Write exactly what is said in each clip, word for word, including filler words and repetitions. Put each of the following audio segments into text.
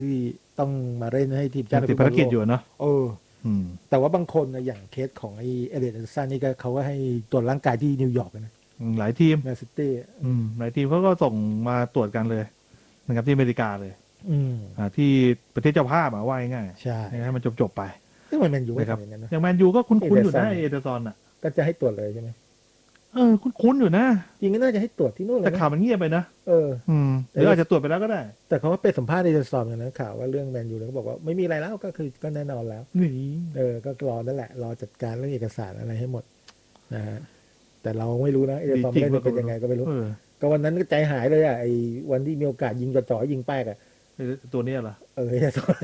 ที่ต้องมาเล่นให้ทีมชาติติดภารกิจอยู่เนาะเออแต่ว่าบางคนนะอย่างเคสของไอเอเดนอันสันนี่ก็เขาก็ให้ตรวจร่างกายที่นิวยอร์กนะหลายทีมแมนซิตี้หลายทีมเขาก็ส่งมาตรวจกันเลยนะครับที่อเมริกาเลยอ่าที่ประเทศเจ้าภาพอ่ะว่าง่ายใช่ให้มันจบๆไปซึ่งมันแมนยูนะครับอย่างแมนยูก็คุ้นๆอยู่นะเอเดอร์ซอนอ่ะก็จะให้ตรวจเลยใช่ไหมเออคุ้นๆอยู่นะจริงก็น่าจะให้ตรวจที่นู่นเลยแต่ข่าวมันเงียบไปนะเออหรืออาจจะตรวจไปแล้วก็ได้แต่เขาไปสัมภาษณ์ในเอเดอร์ซอนกันนะข่าวว่าเรื่องแมนยูแล้วก็บอกว่าไม่มีอะไรแล้วก็คือก็แน่นอนแล้วนี่เออก็รอนั่นแหละรอจัดการเรื่องเอกสารอะไรให้หมดนะฮะแต่เราไม่รู้นะเอเดอร์ซอนเล่นเป็นยังไงก็ไม่รู้ก็วันนั้นก็ใจหายเลยอ่ะไอ้วันที่มีโอกาสยิงจ่อๆยิงแป๊กอ่ะตัวนี้เหรอเออเอเดอร์ซอน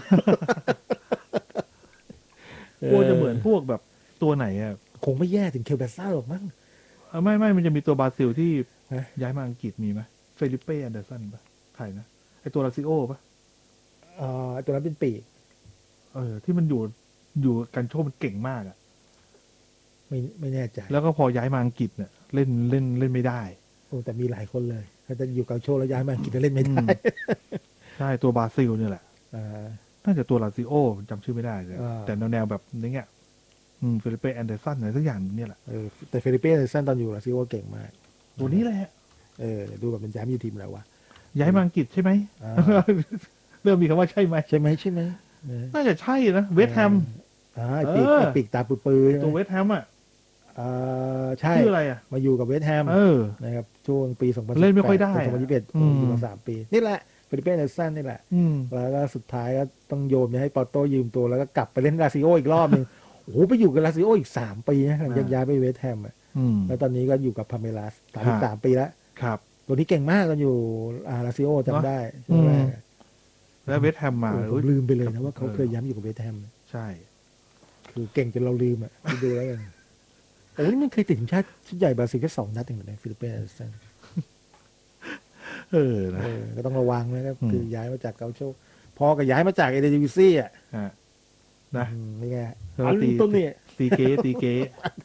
กลัวจะเหมือนพวกแบบตัวไหนอ่ะคงไม่แย่ถึงเคลเบซ่าหรอกมั้งไม่ไม่มันจะมีตัวบราซิลที่ย้ายมาอังกฤษมีไหมเฟลิเป้แอนเดอร์สันปะใครนะไอตัวลาซิโอปะอ๋อตัวนั้นเป็นปีกเออที่มันอยู่อยู่กันโชมันเก่งมากอ่ะไม่ไม่แน่ใจแล้วก็พอย้ายมาอังกฤษเนี่ยเล่นเล่นเล่นไม่ได้โอ้แต่มีหลายคนเลยเขาจะอยู่กับโชแล้วย้ายมาอังกฤษเล่นไม่ได้ใช่ตัวบราซิลเนี่ยแหละอ่าน่าจะตัวลาซิโอจำชื่อไม่ได้เลยแต่แนวแนวแบบนี้เงี้ยอืมเฟลิเป้แอนเดอร์สันอะไรสักอย่างเนี่ยแหละเออแต่เฟลิเป้แอนเดอร์สันตอนอยู่ลาซิโอเก่งมากตัวนี้แหละเออดูแบบเป็นย้ายมาอยู่ทีมแล้ววะย้ายมาอังกฤษใช่ไหมเริ่มมีคำว่าใช่ไหมใช่ไหมใช่ไหมน่าจะใช่นะเวสต์แฮมอ่าปีกปีกตาปื้อๆตัวเวสต์แฮมอ่ะอ่าใช่ชื่ออะไรอ่ะมาอยู่กับเวสต์แฮมนะครับช่วงปีสองพันเล่นไม่ค่อยได้สองพันยี่สิบเอ็ดอยู่มาสามปีนี่แหละเฟลิเป้แอนเดอร์สันนี่แหละแล้วก็สุดท้ายก็ต้องโยมให้ปอโต้ยืมตัวแล้วก็กลับไปเล่นลาซิโออีกรอบนึงโอ้โหไปอยู่กับลาซิโออีกสามปีนะหลังจากย้ายไปเวสต์แฮมอ่ะแล้วตอนนี้ก็อยู่กับพาเมลาสสามสิบสามปีแล้วครับตัวนี้เก่งมากตอนอยู่อาลาซิโอจำได้ใช่ไหมแล้วเวสต์แฮมมาผมลืมไปเลยนะว่าเขาเคยย้ำอยู่กับเวสต์แฮมใช่คือเก่งจนเราลืมอ่ะดูแล้วกันโอ้นี่มันเคยติดทีมชาติชุดใหญ่บราซิลแค่สองนัดเองเหรอฟิลิปปินส์เออนะก็ต้องระวังนะครับคือย้ายมาจากเกาโชพอกับย้ายมาจากเอเดวิซี่อ่ะนะนี่ไงอันต้นนี่ตีเก๋ตีเก๋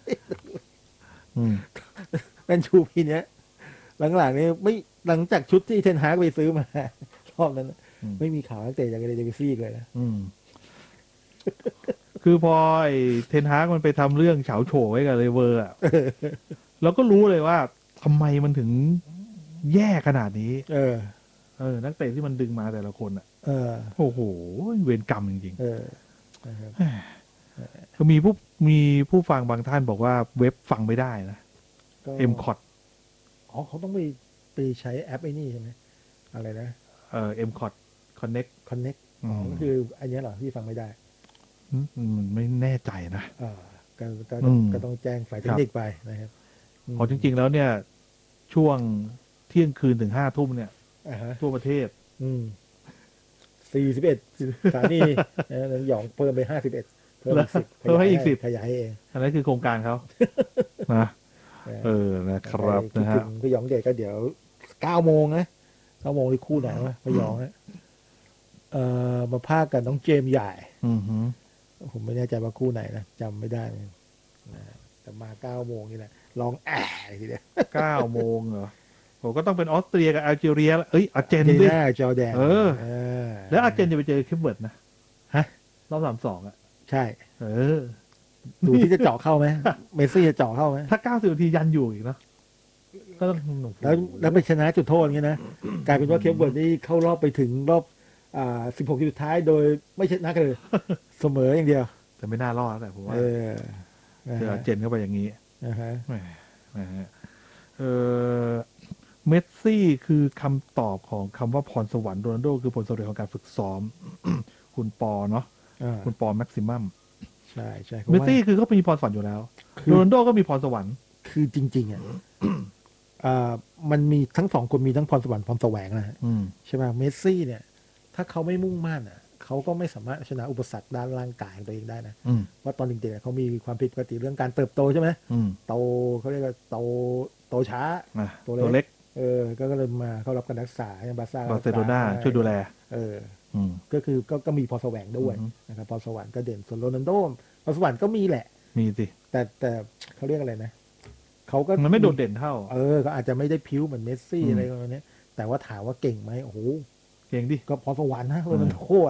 เป็นชูพีเนี้ยหลังๆนี้ไม่หลังจากชุดที่เทนฮากไปซื้อมารอบนั้นไม่มีข่าวนักเตะจากเอเดวิซี่เลยนะคือพอไอ้เทนฮากมันไปทำเรื่องเฉาโฉไว้กับเลเวอร์อ่ะเราก็รู้เลยว่าทำไมมันถึงแย่ขนาดนี้เออเออ นักเตะที่มันดึงมาแต่ละคนอ่ะเออโอ้โห เวรกรรมจริงๆเออก็มีผู้มีผู้ฟังบางท่านบอกว่าเว็บฟังไม่ได้นะเอ็มคอร์ดอ๋อเขาต้องไปไปใช้แอปไอ้นี่ใช่ไหมอะไรนะเออเอ็มคอร์ดคอนเน็กคอนเน็กอ๋อก็คืออันนี้เหรอที่ฟังไม่ได้มันไม่แน่ใจนะอ่าก็ก็ก็ต้องแจ้งฝ่ายเทคนิคไปนะครับพอจริงๆแล้วเนี่ยช่วงเที่ยงคืนถึงห้าทุ่มเนี่ยทั่วประเทศอืมสี่สิบเอ็ดสถานีหยองเพิ่มไปห้าสิบเอ็ดเพิ่มอีกสิบเพิ่มให้อีกสิบขยายเองอันนั้นคือโครงการเขานะเออนะครับนะฮะพี่หยองเด็กก็เดี๋ยวเก้าโมงนะเก้าโมงที่คู่ไหนวะพี่หยองนะเอ่อมาพากกันน้องเจมใหญ่ผมไม่แน่ใจว่าคู่ไหนนะจำไม่ได้นะแต่มาเก้าโมงนี่แหละลองแอะทีเดียวเก้าโมงเหรอผมก็ต้องเป็นออสเตรียกับแอลจีเรียเอ้ยอาร์เจนด้วยจอร์แดนเออแล้วอาร์เจนจะไปเจอคิปเบิร์ดนะฮะรอบสามสองอ่ะใช่เออดูที่จะเจาะเข้าไหมเมสซี่จะเจาะเข้าไหมถ้าเก้าสิบนาทียันอยู่อีกเนาะก็ต้องแล้วแล้วไปชนะจุดโทษอย่างนี้นะกลายเป็นว่าคิปเบิร์ดนี่เข้ารอบไปถึงรอบอ่าสิบหกสุดท้ายโดยไม่ชนะกันเลยเสมออย่างเดียวแต่ไม่น่ารอดแต่ผมว่าเออเจอเจนเข้าไปอย่างนี้นะฮะเออเมสซี่คือคำตอบของคำว่าพรสวรรค์โรนัลโดคือผลสำเร็จของการฝึกซ้อมคุณปอเนาะคุณปอแม็กซิมัมใช่ใช่เมสซี่คือเขามีพรสวรรค์อยู่แล้วโรนัลโดก็มีพรสวรรค์คือจริงๆอ่ะมันมีทั้งสองคนมีทั้งพรสวรรค์พรแสวงนะฮะใช่ไหมเมสซี่เนี่ยถ้าเขาไม่มุ่งมั่นอ่ะเขาก็ไม่สามารถชนะอุปสรรคด้านร่างกายตัวเองได้นะว่าตอนเด็กๆเขามีความผิดปกติเรื่องการเติบโตใช่ไหมโตเขาเรียกว่าโตโตช้าตัวเล็กเออก็เลยมาเข้ารับการรักษาอย่างบาซ่าบาร์เซโลนาช่วยดูแลเออก็คือก็ก็มีพรแสวงด้วยนะครับพรสวรรค์ก็เด่นส่วนโรนัลโดพรสวรรค์ก็มีแหละมีสิแต่แต่เขาเรียกอะไรนะเขาก็มันไม่โดดเด่นเท่าเออก็อาจจะไม่ได้พิ้วเหมือนเมสซี่อะไรประมาณนี้แต่ว่าถามว่าเก่งไหมโอ้โหเก่งดิก็พรสวรรค์นะโรนัลโด